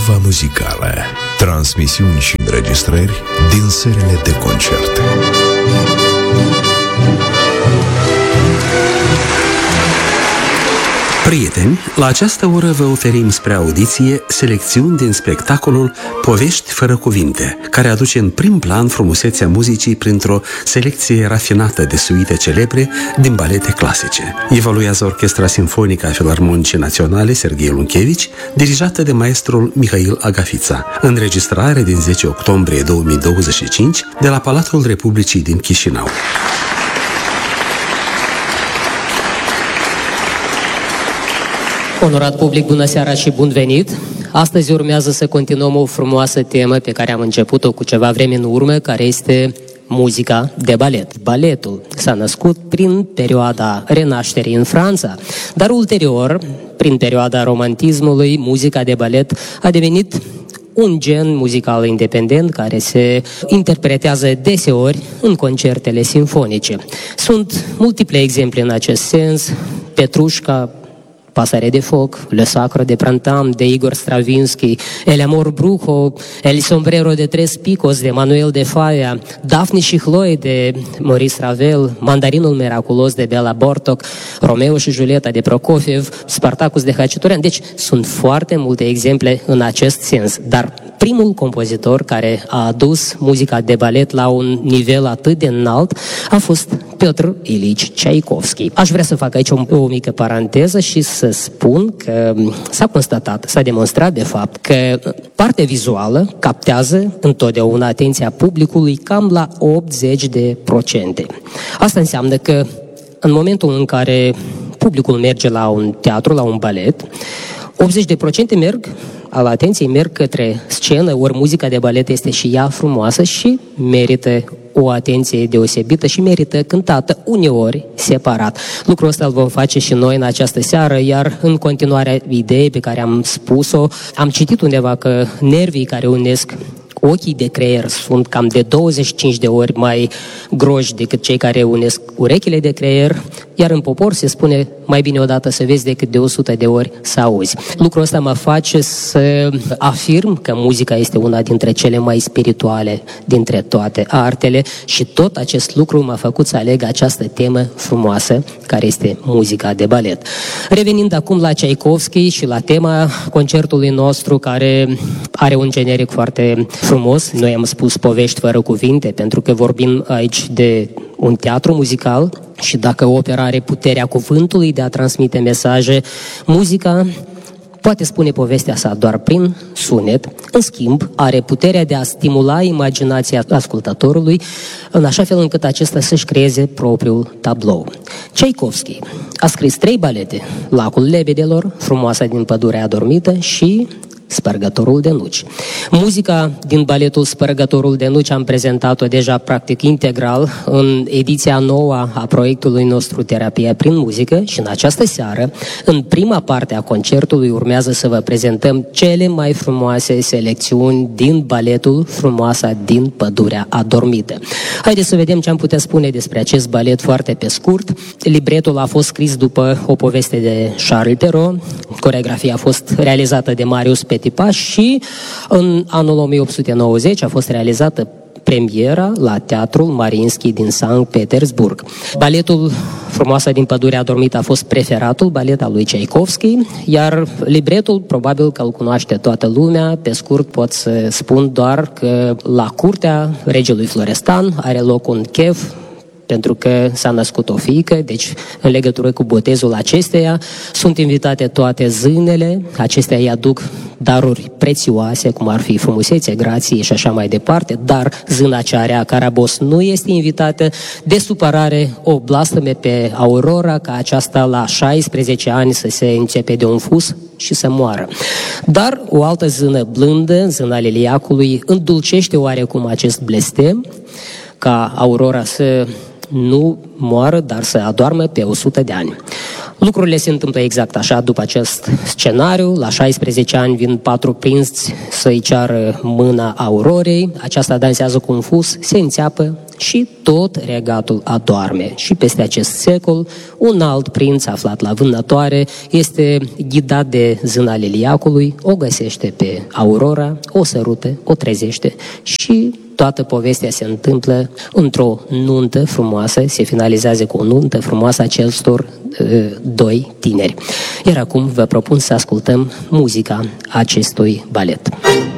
Nova Muzicală. Transmisiuni și înregistrări din serile de concerte. Prieteni, la această oră vă oferim spre audiție selecțiuni din spectacolul Povești fără cuvinte, care aduce în prim plan frumusețea muzicii printr-o selecție rafinată de suite celebre din balete clasice. Evoluează Orchestra Simfonică a Filarmonicii Naționale Serghei Lunchevici, dirijată de maestrul Mihail Agafița. Înregistrare din 10 octombrie 2025 de la Palatul Republicii din Chișinău. Onorat public, bună seara și bun venit! Astăzi urmează să continuăm o frumoasă temă pe care am început-o cu ceva vreme în urmă, care este muzica de balet. Baletul s-a născut prin perioada Renașterii în Franța, dar ulterior, prin perioada romantismului, muzica de balet a devenit un gen muzical independent care se interpretează deseori în concertele simfonice. Sunt multiple exemple în acest sens: Petrușca, Pasăre de foc, Le Sacro de Printemps de Igor Stravinsky, El amor brujo, El sombrero de tres picos de Manuel de Falla, Daphne și Chloe de Maurice Ravel, Mandarinul miraculos de Bela Bartok, Romeo și Julieta de Prokofiev, Spartacus de Hachiturian. Deci sunt foarte multe exemple în acest sens, dar primul compozitor care a adus muzica de balet la un nivel atât de înalt a fost Piotr Ilich Tchaikovsky. Aș vrea să fac aici o mică paranteză și să spun că s-a constatat, s-a demonstrat de fapt că partea vizuală captează întotdeauna atenția publicului cam la 80%. Asta înseamnă că în momentul în care publicul merge la un teatru, la un balet, 80% al atenției merg către scenă, ori muzica de balet este și ea frumoasă și merită o atenție deosebită și merită cântată uneori separat. Lucrul ăsta îl vom face și noi în această seară, iar în continuarea ideii pe care am spus-o, am citit undeva că nervii care unesc ochii de creier sunt cam de 25 de ori mai groși decât cei care unesc urechile de creier, iar în popor se spune mai bine odată să vezi decât de 100 de ori să auzi. Lucrul ăsta mă face să afirm că muzica este una dintre cele mai spirituale dintre toate artele și tot acest lucru m-a făcut să aleg această temă frumoasă care este muzica de balet. Revenind acum la Tchaikovsky și la tema concertului nostru, care are un generic foarte frumos. Noi am spus povești fără cuvinte, pentru că vorbim aici de un teatru muzical și dacă opera are puterea cuvântului de a transmite mesaje, muzica poate spune povestea sa doar prin sunet, în schimb are puterea de a stimula imaginația ascultătorului în așa fel încât acesta să-și creeze propriul tablou. Tchaikovsky a scris 3 balete: Lacul lebedelor, Frumoasa din pădurea adormită și Spărgătorul de nuci. Muzica din baletul Spărgătorul de nuci am prezentat-o deja practic integral în ediția nouă a proiectului nostru Terapia prin muzică și în această seară, în prima parte a concertului, urmează să vă prezentăm cele mai frumoase selecțiuni din baletul Frumoasa din pădurea adormită. Haideți să vedem ce am putea spune despre acest balet foarte pe scurt. Libretul a fost scris după o poveste de Charles Perrault, coreografia a fost realizată de Marius Petipa și în anul 1890 a fost realizată premiera la Teatrul Mariinsky din Sankt Petersburg. Baletul Frumoasa din pădurea adormită a fost preferatul balet al lui Tchaikovsky, iar libretul probabil că îl cunoaște toată lumea. Pe scurt pot să spun doar că la curtea regelui Florestan are loc un chef pentru că s-a născut o fiică, deci în legătură cu botezul acesteia sunt invitate toate zânele, acestea îi aduc daruri prețioase, cum ar fi frumusețe, grație și așa mai departe, dar zâna cea rea Carabos nu este invitată. De supărare o blastăme pe Aurora ca aceasta la 16 ani să se începe de un fus și să moară. Dar o altă zână blândă, zâna Liliacului, îndulcește oarecum acest blestem ca Aurora să nu moară, dar să adoarmă pe 100 de ani. Lucrurile se întâmplă exact așa după acest scenariu. La 16 ani vin 4 prinți să-i ceară mâna Aurorei. Aceasta dansează confuz, se înțeapă și tot regatul adorme. Și peste acest secol, un alt prinț aflat la vânătoare este ghidat de zâna liliacului, o găsește pe Aurora, o sărute, o trezește și toată povestea se întâmplă într-o nuntă frumoasă, se finalizează cu o nuntă frumoasă a acestor doi tineri. Iar acum vă propun să ascultăm muzica acestui balet.